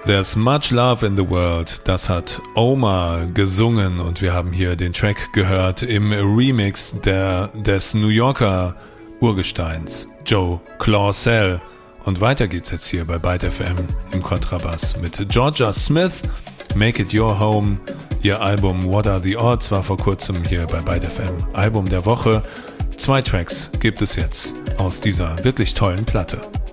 There's Much Love in the World, das hat Omar gesungen und wir haben hier den Track gehört im Remix des New Yorker Urgesteins Joe Claussell. Und weiter geht's jetzt hier bei Byte FM im Kontrabass mit Georgia Smith, Make It Your Home. Ihr Album What Are the Odds war vor kurzem hier bei Byte FM Album der Woche. 2 Tracks gibt es jetzt aus dieser wirklich tollen Platte.